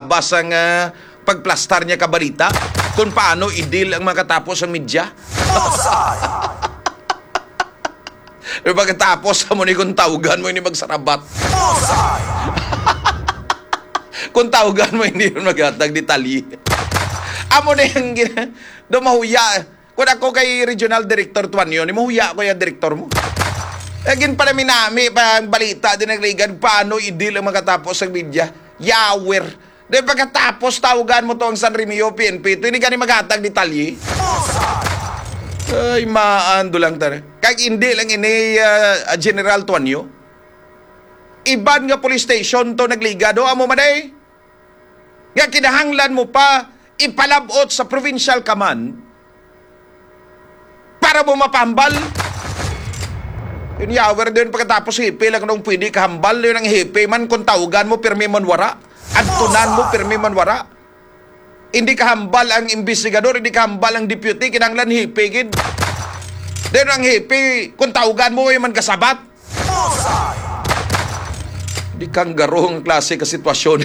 tabas ang pagplastar niya kabalita kung paano i-deal ang makatapos ang media. Pagkatapos mo ni kung tawagan mo hindi magsarabat. Kung tawagan mo hindi maghatag detalye. Amo na yung mahuya. Kung ako kay Regional Director Tuan yun, mahuya ko yung director mo. Agin pala minami pa ang balita din nagligan paano i-deal ang makatapos ang media. Yawer. Dahil pagkatapos tawagan mo to ang San Remio PNP, ito hindi ka ni maghatag detalye. Ay, maando lang tara. Kag hindi lang ini General Tuanyo. Iban nga police station to nagligado. Amo maday. Nga kinahanglan mo pa ipalabot sa provincial command para mo mapambal. Yun yawer din pagkatapos hipi lang nung pwede kahambal. Yun ang hipi man kung tawagan mo pirmi man wara. Adtunan mo pirmi man wara. Hindi kahambal ang investigador, hindi kahambal ang deputy, kinanglan hipigid. Then ang hipi, kung tawagan mo, man kasabat. Hindi kang garong klase ka sitwasyon.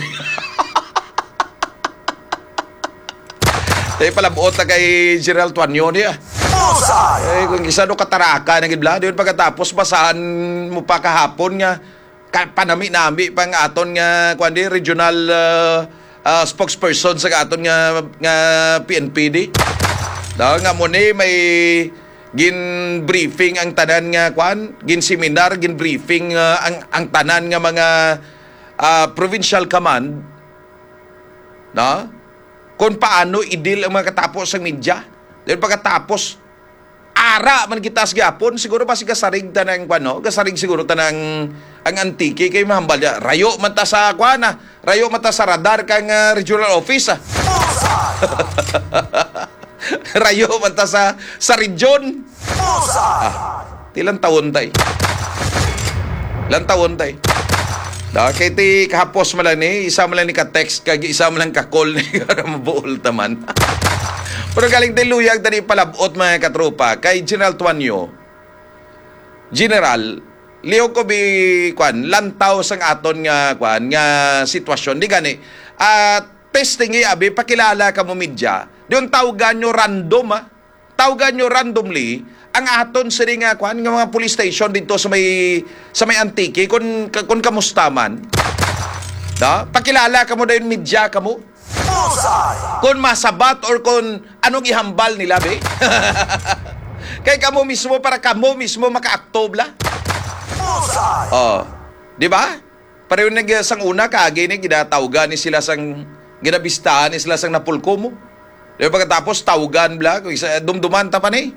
Tayo pala buot na kay General Tuanyo niya. Eh, kung isa no kataraka, nagibla, doon pagkatapos, basahan mo pa kahapon nga, panami-nami pang aton nga, kundi regional spokesperson sa aton nga PNPD. Daw nga mo ni may gin briefing ang tanan nga gin seminar, gin briefing ang tanan nga mga provincial command na kung paano i-deal ang mga katapos sa media. Dahil pagkatapos ara man kita sa gapon, siguro pa si kasarig tanang kasarig siguro tanang ang antike kay mahambal ya. Rayo man ta sa rayo man ta sa radar kang regional office. Rayo man ta sa region. Tilang taon tay. Ilang taon tay. Kay ti kahapos man lang ni, isa man lang ni ka-text kag isa man lang ka-call ni para mabuol taman. Pero galing tayo luyag tani palabot mga katropa kay General Tuanyo. General, liyo ko bi lantaw sang aton nga nga sitwasyon di gani. Testing abi pakilala ka mo media. Diyon tawagan nyo random Tawagan nyo randomly ang aton sa nga nga mga police station dito sa may Antique kung kamusta man. Pakilala ka mo dayon media ka mo. Kung masabat or kung anong ihambal nila be. Kay kamo mismo para kamo mismo maka-aktobla. Di ba? Pareho sang una kagi ni ginatawgan ni sila sang ginabistahan ni sila sang napulko mo. Di ba pagkatapos tawagan bla dumduman ta pa ni.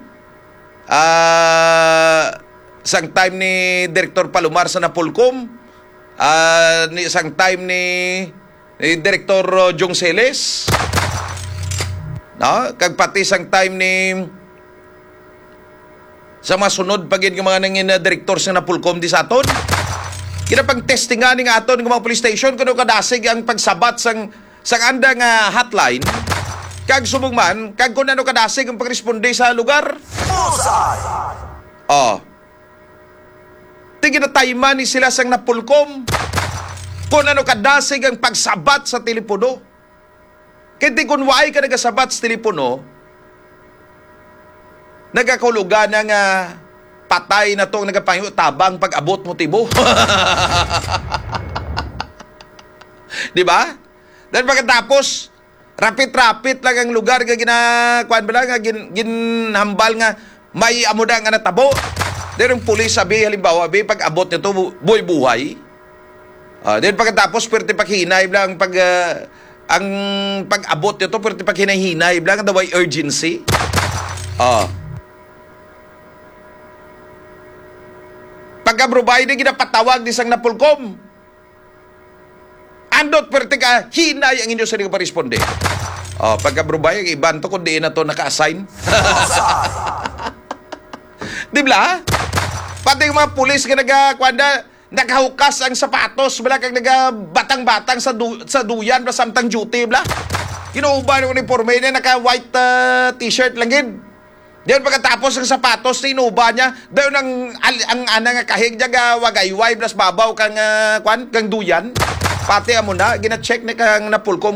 Sang time ni Director Palomar sa Napolcom, sang time ni Director Jong Celes, kag pati sang time ni sa masunod pagin ng mga nangin director sa Napolcom di sa aton. Kinapang testingan ng aton ng mga police station kuno kadasig ang pagsabat sang andang hotline. Kag sumugman, kag kung ano kadasig ang pagresponde sa lugar. Tiginatayman ni sila sang Napolcom. Kung ano kadasig ang pagsabat sa telepono. Kaya kung waay ka nagasabat sa telepono, nagakulugan ng patay na itong nagapanyo tabang pag-abot mo tibo. Di ba? Dahil pagkatapos, rapit-rapit lang ang lugar nga ginhambal nga may amuda nga natabo. Dahil yung pulis sabi, halimbawa, pag-abot nito, buhay-buhay. Then pagkatapos pwerte paghinay lang ang pag-abot nito pwerte paghinay-hinay lang the way urgency. Pagka-brubay na ginapatawag ni sang Napolcom. Andot pwerte ka hinay ang inyo sa nyo pa-responde. Pagka-brubay ang iban to kundi na to naka-assign. Di ba? Pati yung mga pulis nga nakahukas ang sapatos, bala kang nagabatang-batang sa duyan, bala samtang duty, bala. Kinuuba ng uniforme niya, naka-white t-shirt lang yun. Diyan pagkatapos ng sapatos, tinuba niya, dayon ang anang kahig niya, wagayway, blas babaw kang duyan. Pati amo na, gina-check na kang Napolcom